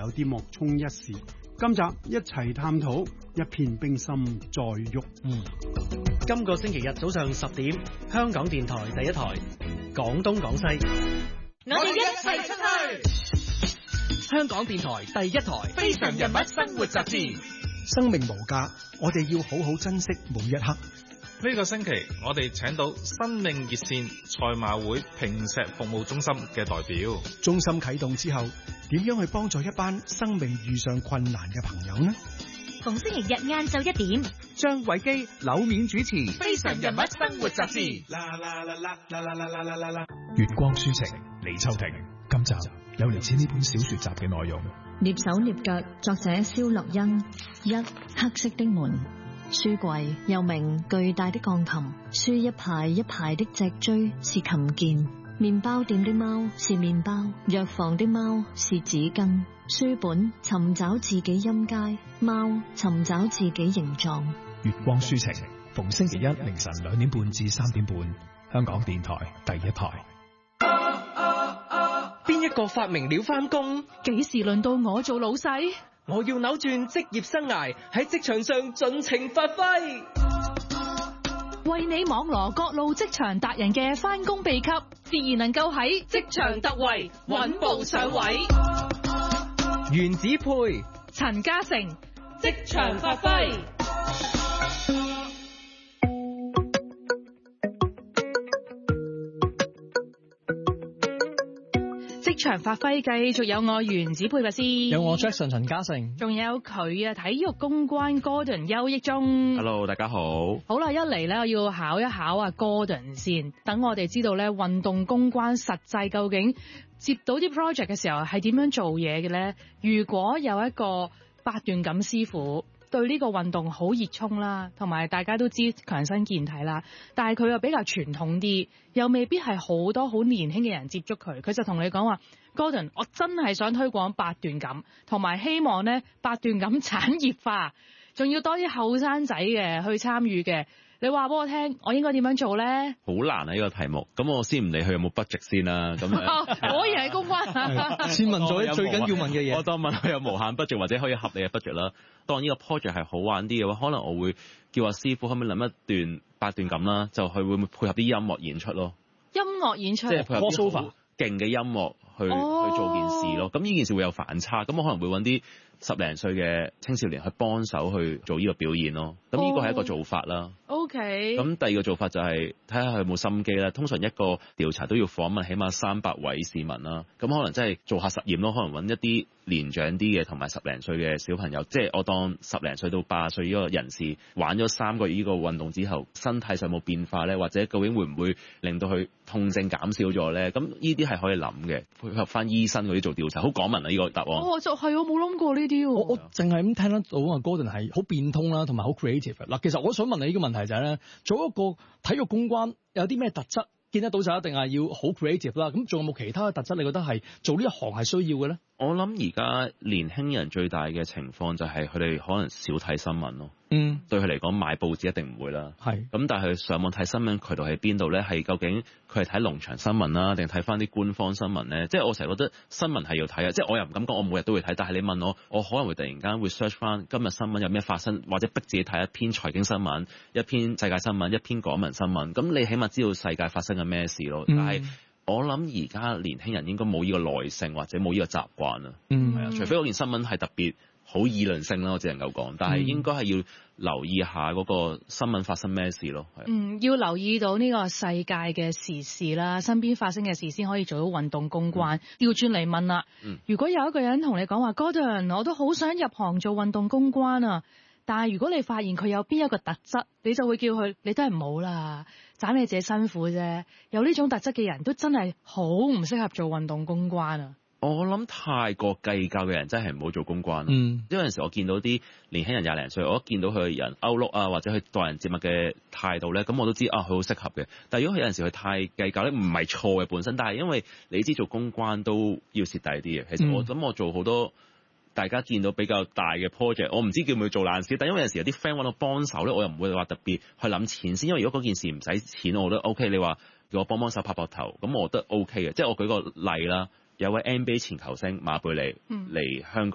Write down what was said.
有啲莫衷一是。今集一齊探討一片冰心在喐。 今個星期日早上10點，香港電台第一台，廣東廣西， 我哋一齊出去。 香港電台第一台， 非常人物生活雜誌。 生命無價，我哋要好好珍惜每一刻。 呢個星期我哋請到生命熱線賽馬會坪石服務中心嘅代表。 中心啟動之後，點樣去幫助一班生命遇上困難嘅朋友呢？ 逢星期日晏晝1點， 張偉基、柳冕主持《 非常人物生活雜誌》。 月光書城，李秋婷。今集有嚟自呢本小說集嘅內容。 躡手躡腳，作者蕭樂欣。一，黑色的門。書櫃又名巨大的鋼琴，書一排一排的脊椎是琴鍵，麵包店的貓是麵包，藥房的貓是紙巾，書本尋找自己音階，貓尋找自己形狀。 月光書城，逢星期一凌晨2點半至3點半，香港電台第一台。 邊一個發明了返工？ 幾時輪到我做老細？ 我要扭轉職業生涯，喺職場上盡情發揮， 為你網羅各路職場達人嘅返工秘笈，自然能夠喺職場突圍，穩步上位。 原子配陳嘉誠， 職場發揮。 職場發揮繼續有我原子配律師， 有我 Jackson 陳嘉誠， 仲有佢啊體育公關 Gordon 邱益忠。 Hello， 大家好。 好啦，一嚟咧，我要考一考阿 Gordon 先，等我哋知道咧運動公關實際究竟接到啲 project 嘅時候係點樣做嘢嘅咧？如果有一個八段錦師傅對呢個運動好熱衷啦，同埋大家都知強身健體啦，但係佢又比較傳統啲，又未必係好多好年輕嘅人接觸佢，佢就同你講話 Gordon， 我真係想推廣八段錦，同埋希望咧八段錦產業化，仲要多啲後生仔嘅去參與嘅。你話俾我聽，我應該點樣做咧？ 好難啊！呢個題目，咁我先唔理佢有冇 budget 先啦。咁果然係公關先問咗最緊要問嘅嘢。 我當問佢有無限 budget 或者可以合理嘅 budget 啦。當呢個 project 係好玩啲嘅話，可能我會叫阿師傅可唔可以諗一段八段咁啦，就佢會唔會配合啲音樂演出咯？ 音樂演出， 即係配合啲好勁嘅音樂去做件事咯。咁呢件事會有反差，咁我可能會揾啲10零歲嘅青少年去幫手去做呢個表演咯。咁呢個係一個做法啦。 OK。 咁第二個做法就係睇下佢有冇心機啦。通常一個調查都要訪問起碼300位市民啦。咁可能真係做下實驗咯。可能揾一啲年長啲嘅同埋10零歲嘅小朋友，即係我當10零歲到80歲呢個人士玩咗3個月呢個運動之後，身體上冇變化咧，或者究竟會唔會令到佢痛症減少咗咧？咁呢啲係可以諗嘅，配合翻醫生嗰啲做調查，好講明啊呢個答案。 就係我冇諗過呢啲。 我淨係咁聽得到啊 Gordon 係好變通啦，同埋好 creative。嗱，其實我想問你呢個問題就係咧，做一個體育公關有啲咩特質？見得到就一定係要好 creative 啦。咁仲有冇其他嘅特質？你覺得係做呢一行係需要嘅咧？ 我諗而家年輕人最大嘅情況就係佢哋可能少睇新聞咯。對佢嚟講買報紙一定唔會啦。係。咁但係佢上網睇新聞渠道喺邊度咧？係究竟佢係睇農場新聞啦，定睇翻啲官方新聞咧？即係我成日覺得新聞係要睇啊！即係我又唔敢講我每日都會睇，但係你問我可能會突然間會 search 翻今日新聞有咩發生，或者逼自己睇一篇財經新聞、一篇世界新聞、一篇港聞新聞。咁你起碼知道世界發生緊咩事咯。但係我諗而家年輕人應該冇呢個耐性或者冇呢個習慣啊。係啊，除非嗰件新聞係特別好議論性啦，我只能夠講，但係應該係要留意下嗰個新聞發生咩事咯。 要留意到呢個世界嘅時事啦，身邊發生嘅事先可以做到運動公關。調轉嚟問啦，如果有一個人同你講話 Gordon， 我都好想入行做運動公關啊，但係如果你發現佢有邊一個特質，你就會叫佢，你都係唔好啦，盞你自己辛苦啫。有呢種特質嘅人都真係好唔適合做運動公關啊。 我諗太過計較嘅人真係唔好做公關。因為有陣時我見到啲年輕人20零歲，我一見到佢人歐陸啊，或者佢待人接物嘅態度咧，咁我都知佢好適合嘅。但係如果佢有陣時佢太計較咧，唔係錯嘅本身，但係因為你知做公關都要蝕底啲嘅。其實我做好多大家見到比較大嘅 project， 我唔知叫唔叫做爛事，但因為有陣時有啲 friend 揾我幫手咧，我又唔會話特別去諗錢先，因為如果嗰件事唔使錢，我覺得 OK。你話叫我幫手拍膊頭，咁我覺得 OK 嘅。即係我舉個例啦。有位 NBA 前球星馬貝利嚟香港。